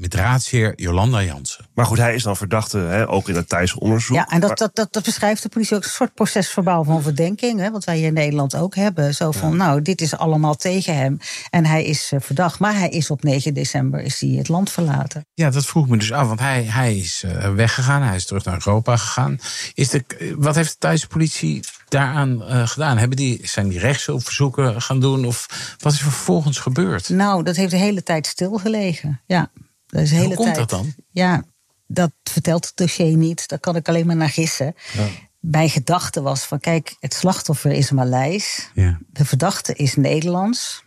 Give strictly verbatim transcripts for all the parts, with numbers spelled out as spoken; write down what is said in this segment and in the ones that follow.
met raadsheer Jolanda Jansen. Maar goed, hij is dan verdachte, hè, ook in het Thaise onderzoek. Ja, en dat, dat, dat, dat beschrijft de politie ook een soort procesverbaal van verdenking. Hè, wat wij hier in Nederland ook hebben. Zo van, ja. nou, dit is allemaal tegen hem. En hij is uh, verdacht. Maar hij is op negen december is hij het land verlaten. Ja, dat vroeg me dus af. Want hij, hij is uh, weggegaan. Hij is terug naar Europa gegaan. Is de, wat heeft de Thaise politie daaraan uh, gedaan? Hebben die, zijn die rechtshulpverzoeken gaan doen? Of wat is er vervolgens gebeurd? Nou, dat heeft de hele tijd stilgelegen. Ja, dat is de hele Hoe komt tijd. dat dan? Ja, dat vertelt het dossier niet. Daar kan ik alleen maar naar gissen. Ja. Mijn gedachte was van, kijk, het slachtoffer is Maleis. Ja. De verdachte is Nederlands.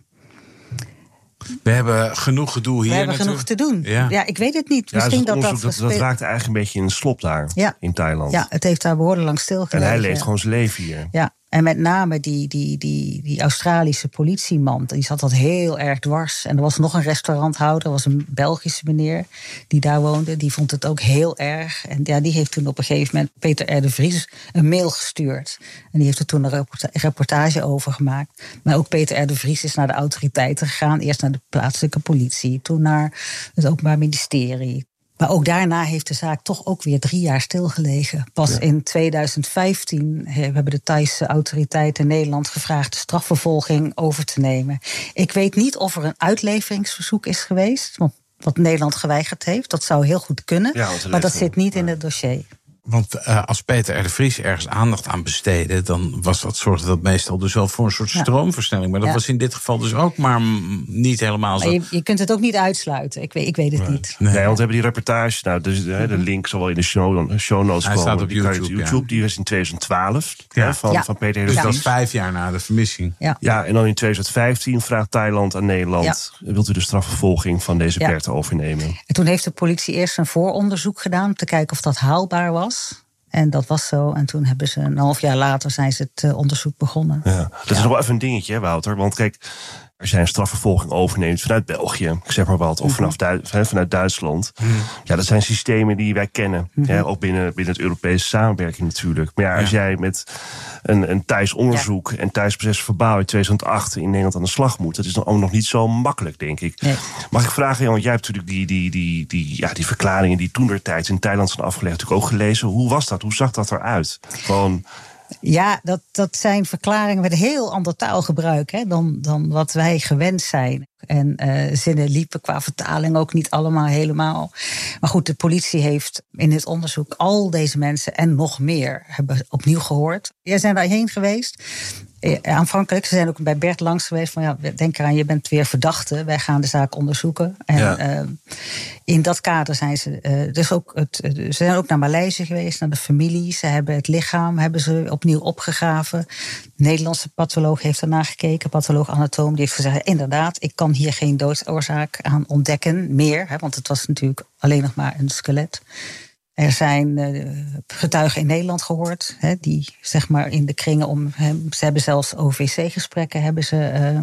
We hebben genoeg gedoe hier. We hebben natuurlijk. genoeg te doen. Ja. ja, ik weet het niet. Ja, Misschien dus dat, dat, dat, dat raakt eigenlijk een beetje in de slop daar, ja. in Thailand. Ja, het heeft daar behoorlijk lang stilgelegen. En hij leeft gewoon zijn leven hier. Ja, en met name die, die, die, die Australische politieman, die zat dat heel erg dwars. En er was nog een restauranthouder, er was een Belgische meneer die daar woonde. Die vond het ook heel erg. En ja, die heeft toen op een gegeven moment Peter R. de Vries een mail gestuurd. En die heeft er toen een reportage over gemaakt. Maar ook Peter R. de Vries is naar de autoriteiten gegaan. Eerst naar de plaatselijke politie, toen naar het Openbaar Ministerie. Maar ook daarna heeft de zaak toch ook weer drie jaar stilgelegen. Pas ja. in tweeduizend vijftien hebben de Thaise autoriteiten in Nederland gevraagd de strafvervolging over te nemen. Ik weet niet of er een uitleveringsverzoek is geweest, wat Nederland geweigerd heeft. Dat zou heel goed kunnen, ja, maar dat zit niet ja. in het dossier. Want uh, als Peter R. de Vries ergens aandacht aan besteedde, dan was dat, zorgde dat meestal dus wel voor een soort ja. stroomversnelling. Maar dat ja. was in dit geval dus ook maar niet helemaal zo. Je, je kunt het ook niet uitsluiten. Ik weet, ik weet het nee. niet. Nee, want we hebben die reportage, nou, dus, de, de link zal wel in de show, show notes Hij komen. Staat op die YouTube, op YouTube. Ja. Die was in tweeduizend twaalf ja. hè, van, ja. van Peter R. de Dus Vries. dat is vijf jaar na de vermissing. Ja, ja en dan in tweeduizend vijftien vraagt Thailand aan Nederland, ja. wilt u de strafvervolging van deze ja. Bert overnemen? En toen heeft de politie eerst een vooronderzoek gedaan om te kijken of dat haalbaar was. En dat was zo. En toen hebben ze een half jaar later zijn ze het uh, onderzoek begonnen. Ja, dat ja. is nog wel even een dingetje, hè, Wouter. Want kijk, als jij een strafvervolging overneemt vanuit België, ik zeg maar wat, of vanaf Du- vanuit Duitsland. Mm. Ja, dat zijn systemen die wij kennen. Mm-hmm. Ja, ook binnen, binnen het Europese samenwerking natuurlijk. Maar ja, als ja. jij met een, een Thais onderzoek ja. en Thais procesverbaal in tweeduizend acht in Nederland aan de slag moet, dat is dan ook nog niet zo makkelijk, denk ik. Nee. Mag ik vragen, Jan, want jij hebt natuurlijk die, die, die, die, ja, die verklaringen die toentertijds in Thailand zijn afgelegd, natuurlijk ook gelezen. Hoe was dat? Hoe zag dat eruit? Gewoon... Ja, dat, dat zijn verklaringen met heel ander taalgebruik hè, dan, dan wat wij gewend zijn. En uh, zinnen liepen qua vertaling ook niet allemaal helemaal. Maar goed, de politie heeft in dit onderzoek al deze mensen en nog meer hebben opnieuw gehoord. Jij zijn daarheen geweest. Aanvankelijk, ze zijn ook bij Bert langs geweest van ja, denk eraan, je bent weer verdachte. Wij gaan de zaak onderzoeken. En ja. uh, in dat kader zijn ze uh, dus ook het, uh, ze zijn ook naar Maleisië geweest, naar de familie. Ze hebben het lichaam hebben ze opnieuw opgegraven. De Nederlandse patholoog heeft ernaar gekeken, patholoog-anatoom, die heeft gezegd, inderdaad, ik kan hier geen doodsoorzaak aan ontdekken meer, hè, want het was natuurlijk alleen nog maar een skelet. Er zijn uh, getuigen in Nederland gehoord, hè, die zeg maar in de kringen om hem. Ze hebben zelfs O V C-gesprekken hebben ze. Uh...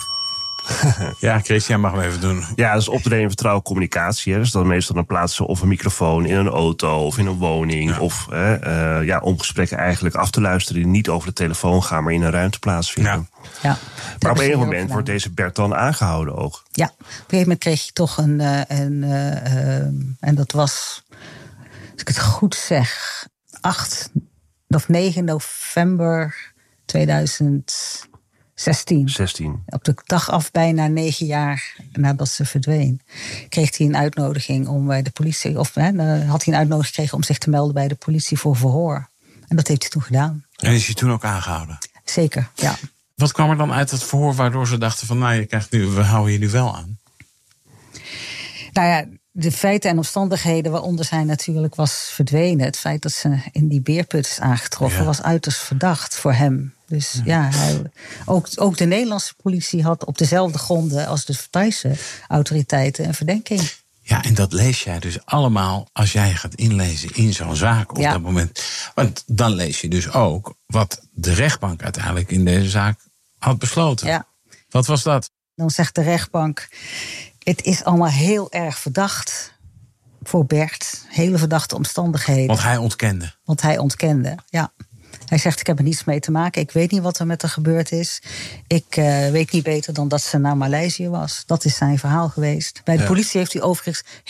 Ja, Christian mag hem even doen. Ja, dat is optreden in vertrouwelijke communicatie. Hè. Dus dan meestal dan plaatsen of een microfoon in een auto of in een woning. Ja. Of hè, uh, ja, om gesprekken eigenlijk af te luisteren die niet over de telefoon gaan, maar in een ruimte plaatsvinden. Ja. Ja, maar op een gegeven moment wordt deze Bert dan aangehouden ook. Ja, op een gegeven moment kreeg je toch een. Uh, een uh, uh, en dat was. Als ik het goed zeg, acht of negen november tweeduizend zestien. zestien. Op de dag af, bijna negen jaar nadat ze verdween, kreeg hij een uitnodiging om bij de politie, of hè, had hij een uitnodiging gekregen om zich te melden bij de politie voor verhoor. En dat heeft hij toen gedaan. En is hij toen ook aangehouden? Zeker, ja. Wat kwam er dan uit het verhoor waardoor ze dachten van, nou, je krijgt nu, we houden je nu wel aan? Nou ja, de feiten en omstandigheden waaronder zij natuurlijk was verdwenen. Het feit dat ze in die beerput is aangetroffen, ja. was uiterst verdacht voor hem. Dus ja, ja hij, ook, ook de Nederlandse politie had op dezelfde gronden als de Thaise autoriteiten een verdenking. Ja, en dat lees jij dus allemaal als jij gaat inlezen in zo'n zaak op ja. dat moment. Want dan lees je dus ook wat de rechtbank uiteindelijk in deze zaak had besloten. Ja. Wat was dat? Dan zegt de rechtbank, het is allemaal heel erg verdacht voor Bert. Hele verdachte omstandigheden. Want hij ontkende. Want hij ontkende, ja. Hij zegt, ik heb er niets mee te maken. Ik weet niet wat er met haar gebeurd is. Ik uh, weet niet beter dan dat ze naar Maleisië was. Dat is zijn verhaal geweest. Bij de ja. politie heeft hij overigens